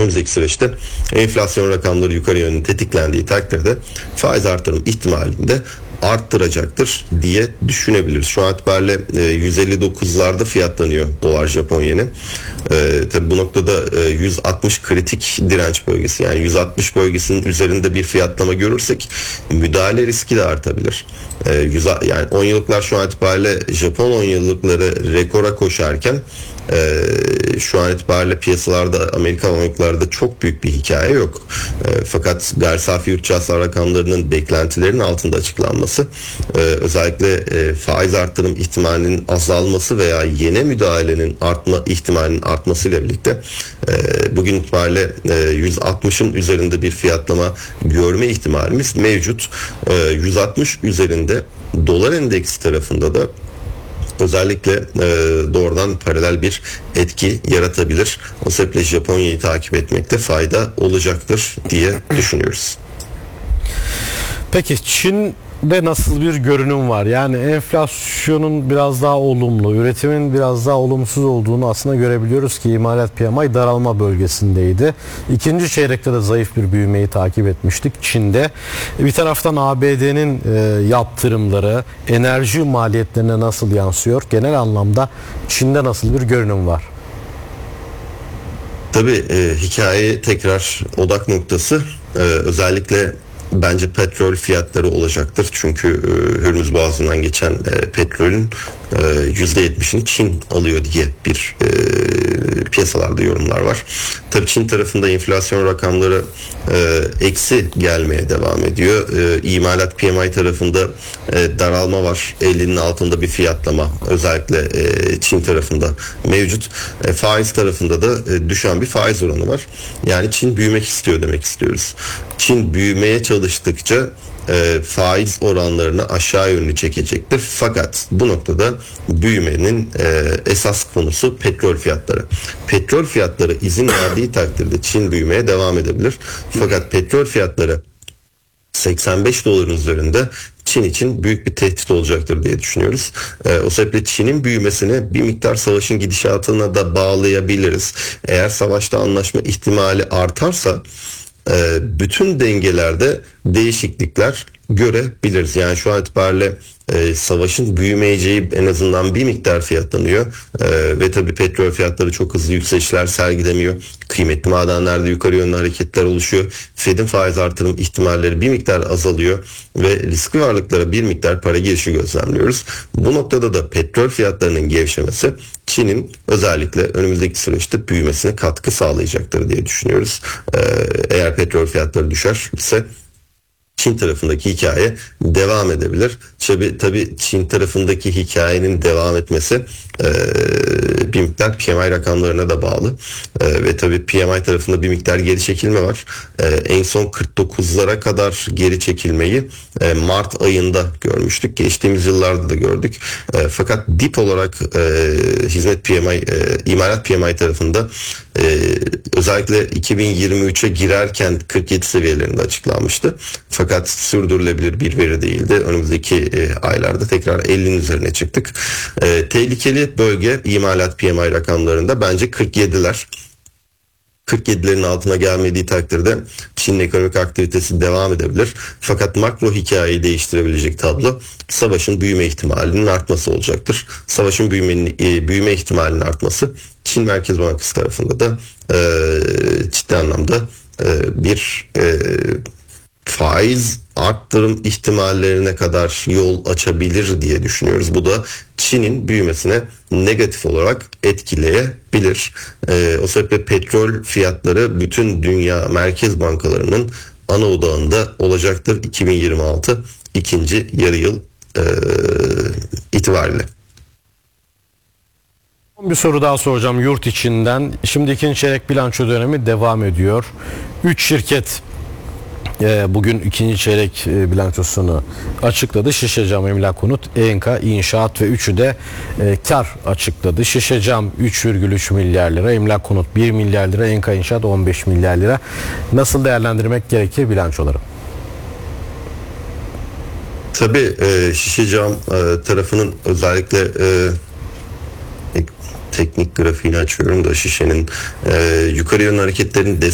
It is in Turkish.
önümüzdeki süreçte enflasyon rakamları yukarı yönlü tetiklendiği takdirde faiz artırım ihtimalini de arttıracaktır diye düşünebiliriz. Şu an itibariyle 159'larda fiyatlanıyor dolar Japon yeni. Tabii bu noktada 160 kritik direnç bölgesi, yani 160 bölgesinin üzerinde bir fiyatlama görürsek müdahale riski de artabilir. Yani 10 yıllıklar şu an itibariyle Japon 10 yıllıkları rekora koşarken şu an itibariyle piyasalarda, Amerikan 10 yıllıklarda çok büyük bir hikaye yok. Fakat gayri safi yurt içi hasıla rakamlarının beklentilerin altında açıklanması, özellikle faiz artırım ihtimalinin azalması veya yeni müdahalenin artma ihtimalinin artmasıyla birlikte bugün itibariyle 160'ın üzerinde bir fiyatlama görme ihtimalimiz mevcut. 160 üzerinde dolar endeksi tarafında da özellikle doğrudan paralel bir etki yaratabilir. O sebeple Japonya'yı takip etmekte fayda olacaktır diye düşünüyoruz. Peki Çin'de nasıl bir görünüm var? Yani enflasyonun biraz daha olumlu, üretimin biraz daha olumsuz olduğunu aslında görebiliyoruz ki imalat PMI daralma bölgesindeydi. İkinci çeyrekte de zayıf bir büyümeyi takip etmiştik Çin'de. Bir taraftan ABD'nin yaptırımları enerji maliyetlerine nasıl yansıyor? Genel anlamda Çin'de nasıl bir görünüm var? Tabii hikaye tekrar odak noktası özellikle bence petrol fiyatları olacaktır. Çünkü Hürmüz Boğazı'ndan geçen petrolün %70'ini Çin alıyor diye bir piyasalarda yorumlar var. Tabii Çin tarafında enflasyon rakamları eksi gelmeye devam ediyor. İmalat PMI tarafında daralma var. 50'nin altında bir fiyatlama özellikle Çin tarafında mevcut. Faiz tarafında da düşen bir faiz oranı var. Yani Çin büyümek istiyor demek istiyoruz. Çin büyümeye çalıştıkça faiz oranlarını aşağı yönlü çekecektir. Fakat bu noktada büyümenin esas konusu petrol fiyatları. Petrol fiyatları izin verdiği takdirde Çin büyümeye devam edebilir. Fakat petrol fiyatları 85 doların üzerinde Çin için büyük bir tehdit olacaktır diye düşünüyoruz. O sebeple Çin'in büyümesini bir miktar savaşın gidişatına da bağlayabiliriz. Eğer savaşta anlaşma ihtimali artarsa bütün dengelerde değişiklikler görebiliriz. Yani şu an itibariyle savaşın büyümeyeceği en azından bir miktar fiyatlanıyor. Ve tabii petrol fiyatları çok hızlı yükselişler sergilemiyor. Kıymetli madenlerde yukarı yönlü hareketler oluşuyor. Fed'in faiz artırım ihtimalleri bir miktar azalıyor ve riskli varlıklara bir miktar para girişi gözlemliyoruz. Bu noktada da petrol fiyatlarının gevşemesi Çin'in özellikle önümüzdeki süreçte büyümesine katkı sağlayacaktır diye düşünüyoruz. Eğer petrol fiyatları düşerse Çin tarafındaki hikaye devam edebilir. Tabii Çin tarafındaki hikayenin devam etmesi bir miktar PMI rakamlarına da bağlı. Ve tabii PMI tarafında bir miktar geri çekilme var. En son 49'lara kadar geri çekilmeyi Mart ayında görmüştük. Geçtiğimiz yıllarda da gördük. Fakat dip olarak hizmet PMI, imalat PMI tarafında özellikle 2023'e girerken 47 seviyelerinde açıklanmıştı. Fakat sürdürülebilir bir veri değildi. Önümüzdeki aylarda tekrar 50'nin üzerine çıktık. Tehlikeli bölge imalat PMI rakamlarında bence 47'ler. 47'lerin altına gelmediği takdirde Çin'in ekonomik aktivitesi devam edebilir. Fakat makro hikayeyi değiştirebilecek tablo savaşın büyüme ihtimalinin artması olacaktır. Savaşın büyüme ihtimalinin artması Çin Merkez Bankası tarafında da ciddi anlamda bir faiz arttırım ihtimallerine kadar yol açabilir diye düşünüyoruz. Bu da Çin'in büyümesine negatif olarak etkileyebilir. O sebeple petrol fiyatları bütün dünya merkez bankalarının ana odağında olacaktır 2026 ikinci yarı yıl itibariyle. Bir soru daha soracağım yurt içinden. Şimdi ikinci çeyrek bilanço dönemi devam ediyor. 3 şirket bugün ikinci çeyrek bilançosunu açıkladı. Şişecam, Emlak Konut, Enka, İnşaat ve üçü de kar açıkladı. Şişecam 3,3 milyar lira, Emlak Konut 1 milyar lira, Enka İnşaat 15 milyar lira. Nasıl değerlendirmek gerekir bilançoları? Tabii Şişecam tarafının özellikle teknik grafiğini açıyorum da şişenin yukarı yönlü hareketlerini